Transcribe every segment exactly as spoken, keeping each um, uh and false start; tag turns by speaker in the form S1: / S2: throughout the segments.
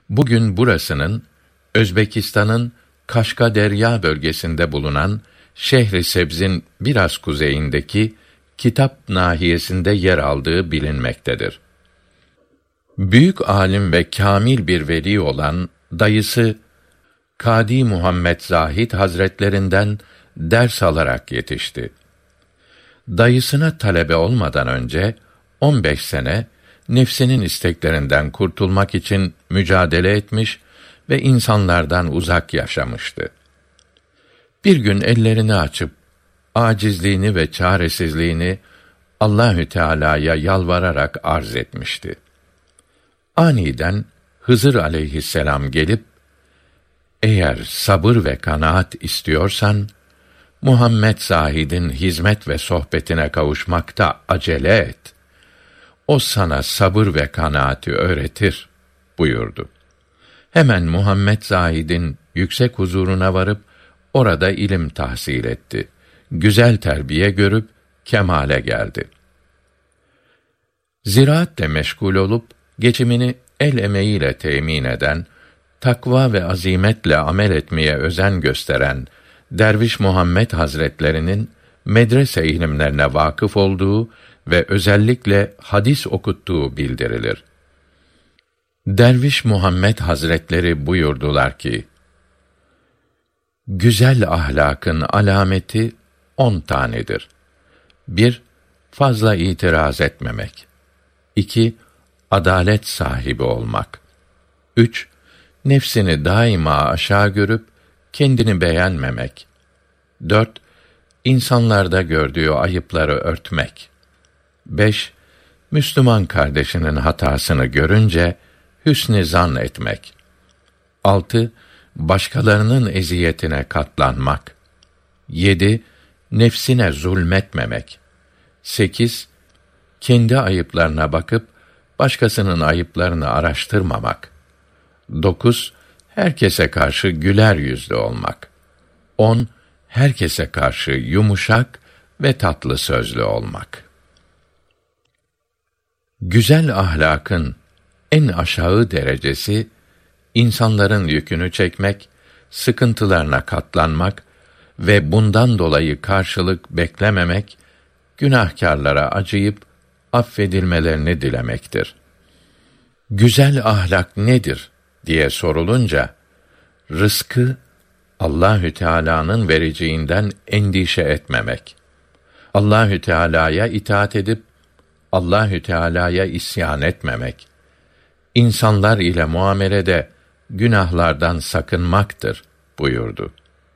S1: Bugün burasının Özbekistan'ın Kaşkaderya bölgesinde bulunan Şehri Sebz'in biraz kuzeyindeki Kitap nahiyesinde yer aldığı bilinmektedir. Büyük alim ve kâmil bir veli olan dayısı Kâdi Muhammed Zahid Hazretlerinden ders alarak yetişti. Dayısına talebe olmadan önce on beş sene nefsinin isteklerinden kurtulmak için mücadele etmiş ve insanlardan uzak yaşamıştı. Bir gün ellerini açıp acizliğini ve çaresizliğini Allahü Teala'ya yalvararak arz etmişti. Aniden Hızır aleyhisselam gelip, eğer sabır ve kanaat istiyorsan, Muhammed Zahid'in hizmet ve sohbetine kavuşmakta acele et. O sana sabır ve kanaati öğretir buyurdu. Hemen Muhammed Zahid'in yüksek huzuruna varıp orada ilim tahsil etti. Güzel terbiye görüp kemale geldi. Ziraatle meşgul olup geçimini el emeğiyle temin eden, takva ve azimetle amel etmeye özen gösteren Derviş Muhammed Hazretlerinin medrese ilimlerine vakıf olduğu ve özellikle hadis okuttuğu bildirilir. Derviş Muhammed Hazretleri buyurdular ki, güzel ahlakın alameti on tanedir. Bir, fazla itiraz etmemek. İki, adalet sahibi olmak. Üç, nefsini daima aşağı görüp kendini beğenmemek. Dört, insanlarda gördüğü ayıpları örtmek. Beş, Müslüman kardeşinin hatasını görünce hüsn-i zan etmek. Altı, başkalarının eziyetine katlanmak. Yedi, nefsine zulmetmemek. Sekiz, kendi ayıplarına bakıp başkasının ayıplarını araştırmamak. Dokuz, herkese karşı güler yüzlü olmak. On, herkese karşı yumuşak ve tatlı sözlü olmak. Güzel ahlakın en aşağı derecesi, insanların yükünü çekmek, sıkıntılarına katlanmak ve bundan dolayı karşılık beklememek, günahkârlara acıyıp affedilmelerini dilemektir. Güzel ahlak nedir diye sorulunca, rızkı Allahü Teala'nın vereceğinden endişe etmemek, Allahü Teala'ya itaat edip Allahü Teala'ya isyan etmemek, insanlar ile muamelede günahlardan sakınmaktır buyurdu.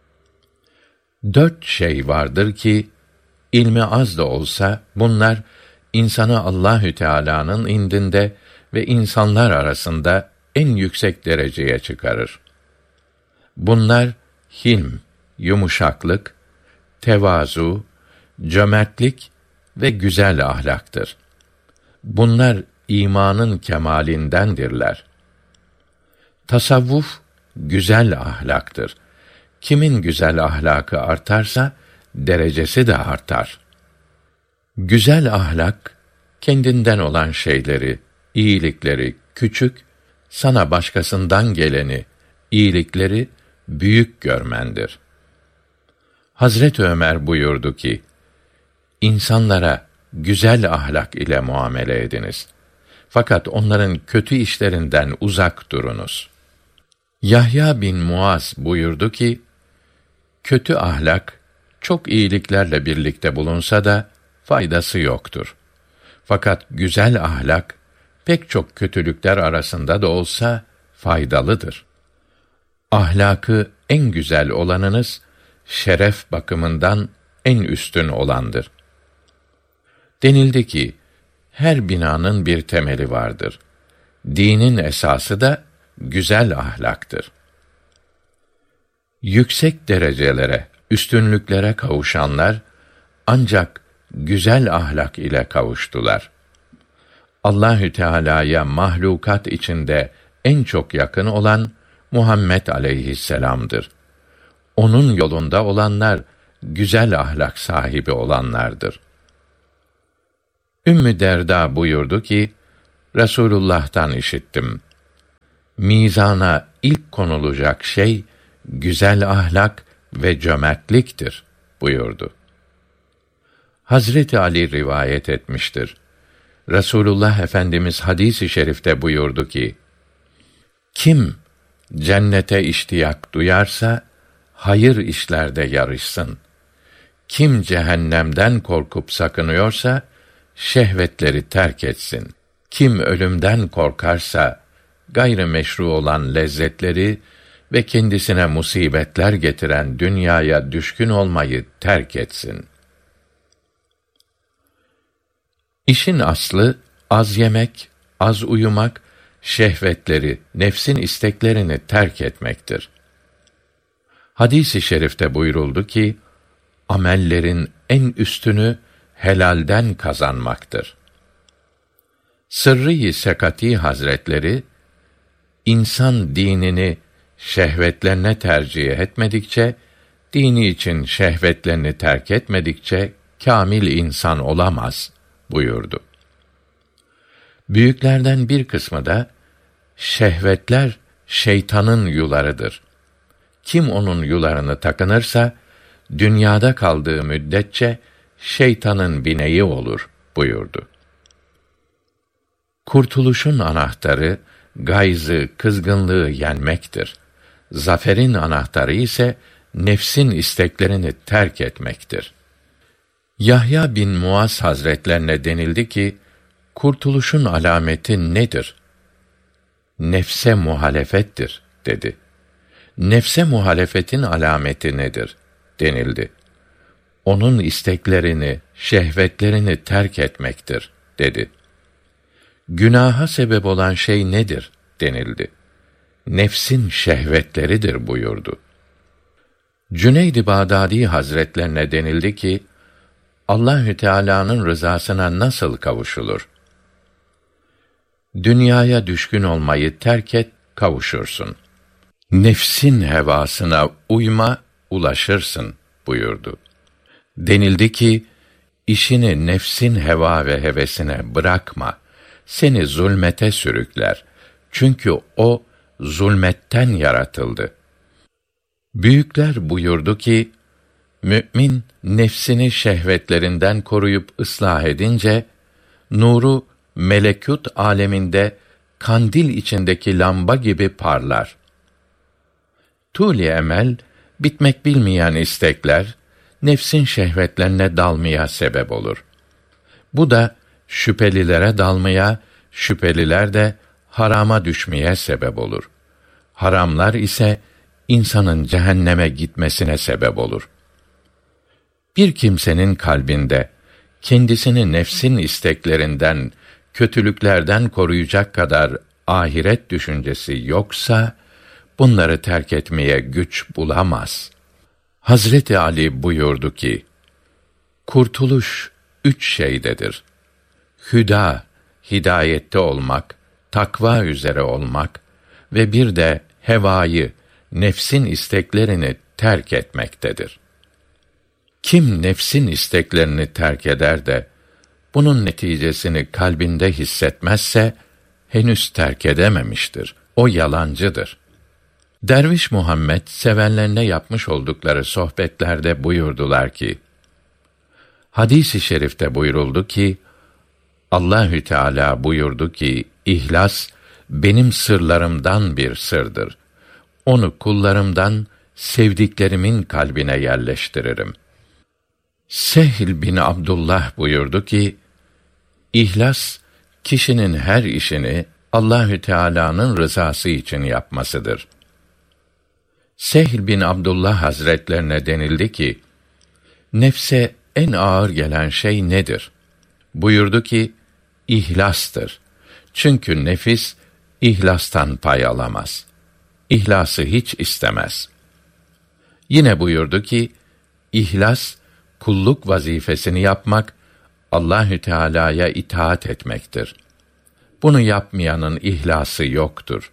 S1: Dört şey vardır ki, ilmi az da olsa bunlar insanı Allahü Teala'nın indinde ve insanlar arasında en yüksek dereceye çıkarır. Bunlar hilm, yumuşaklık, tevazu, cömertlik ve güzel ahlaktır. Bunlar imanın kemalindendirler. Tasavvuf güzel ahlaktır. Kimin güzel ahlakı artarsa derecesi de artar. Güzel ahlak kendinden olan şeyleri, iyilikleri küçük, sana başkasından geleni, iyilikleri büyük görmendir. Hazret Ömer buyurdu ki, İnsanlara güzel ahlak ile muamele ediniz. Fakat onların kötü işlerinden uzak durunuz. Yahya bin Muaz buyurdu ki, kötü ahlak çok iyiliklerle birlikte bulunsa da faydası yoktur. Fakat güzel ahlak pek çok kötülükler arasında da olsa faydalıdır. Ahlakı en güzel olanınız şeref bakımından en üstün olandır. Denildi ki, her binanın bir temeli vardır. Dinin esası da güzel ahlaktır. Yüksek derecelere, üstünlüklere kavuşanlar ancak güzel ahlak ile kavuştular. Allahü Teala'ya mahlukat içinde en çok yakın olan Muhammed aleyhisselam'dır. Onun yolunda olanlar güzel ahlak sahibi olanlardır. Ümmü Derda buyurdu ki, Resulullah'tan işittim. mizana ilk konulacak şey güzel ahlak ve cömertliktir buyurdu. Hazreti Ali rivayet etmiştir. Resulullah Efendimiz hadis-i şerifte buyurdu ki: Kim cennete iştiyak duyarsa hayır işlerde yarışsın. Kim cehennemden korkup sakınıyorsa şehvetleri terk etsin. Kim ölümden korkarsa gayrimeşru olan lezzetleri ve kendisine musibetler getiren dünyaya düşkün olmayı terk etsin. İşin aslı az yemek, az uyumak, şehvetleri, nefsin isteklerini terk etmektir. Hadis-i şerifte buyuruldu ki, amellerin en üstünü helalden kazanmaktır. Sırrı-i Sekati Hazretleri, insan dinini şehvetlerine tercih etmedikçe, dini için şehvetlerini terk etmedikçe kâmil insan olamaz buyurdu. Büyüklerden bir kısmı da şehvetler şeytanın yularıdır. Kim onun yularını takınırsa dünyada kaldığı müddetçe şeytanın bineği olur buyurdu. Kurtuluşun anahtarı gayzı, kızgınlığı yenmektir. Zaferin anahtarı ise nefsin isteklerini terk etmektir. Yahya bin Muaz Hazretlerine denildi ki, kurtuluşun alameti nedir? Nefse muhalefettir dedi. Nefse muhalefetin alameti nedir? Denildi. Onun isteklerini, şehvetlerini terk etmektir dedi. Günaha sebep olan şey nedir? Denildi. Nefsin şehvetleridir buyurdu. Cüneyd-i Bağdadi Hazretlerine denildi ki, Allahü Teala'nın rızasına nasıl kavuşulur? Dünyaya düşkün olmayı terk et, kavuşursun. Nefsin hevasına uyma, ulaşırsın buyurdu. Denildi ki, işini nefsin heva ve hevesine bırakma. Seni zulmete sürükler. Çünkü o zulmetten yaratıldı. Büyükler buyurdu ki, mü'min nefsini şehvetlerinden koruyup ıslah edince, nuru melekût aleminde kandil içindeki lamba gibi parlar. Tûl-i emel, bitmek bilmeyen istekler, nefsin şehvetlerine dalmaya sebep olur. Bu da şüphelilere dalmaya, şüpheliler de harama düşmeye sebep olur. Haramlar ise insanın cehenneme gitmesine sebep olur. Bir kimsenin kalbinde kendisini nefsin isteklerinden, kötülüklerden koruyacak kadar ahiret düşüncesi yoksa bunları terk etmeye güç bulamaz. Hazreti Ali buyurdu ki, kurtuluş üç şeydedir. Hüda, hidayette olmak, takva üzere olmak ve bir de hevayı, nefsin isteklerini terk etmektedir. Kim nefsin isteklerini terk eder de bunun neticesini kalbinde hissetmezse henüz terk edememiştir. O yalancıdır. Derviş Muhammed sevenlerine yapmış oldukları sohbetlerde buyurdular ki, hadis-i şerifte buyuruldu ki, Allahü Teala buyurdu ki, İhlas benim sırlarımdan bir sırdır. Onu kullarımdan sevdiklerimin kalbine yerleştiririm. Sehl bin Abdullah buyurdu ki, İhlas kişinin her işini Allahü Teala'nın rızası için yapmasıdır. Sehl bin Abdullah Hazretlerine denildi ki, nefse en ağır gelen şey nedir? Buyurdu ki, İhlastır. Çünkü nefis ihlastan pay alamaz. İhlası hiç istemez. Yine buyurdu ki, İhlas kulluk vazifesini yapmak, Allahü Teala'ya itaat etmektir. Bunu yapmayanın ihlası yoktur.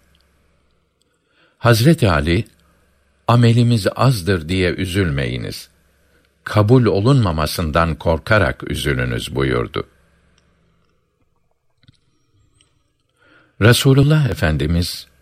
S1: Hazreti Ali, amelimiz azdır diye üzülmeyiniz. Kabul olunmamasından korkarak üzülünüz buyurdu. Resulullah Efendimiz